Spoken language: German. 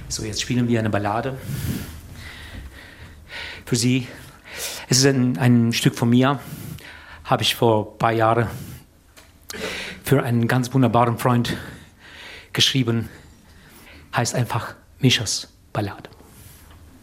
So, jetzt spielen wir eine Ballade für Sie. Es ist ein Stück von mir, habe ich vor ein paar Jahren für einen ganz wunderbaren Freund geschrieben. Heißt einfach Mischas Ballade.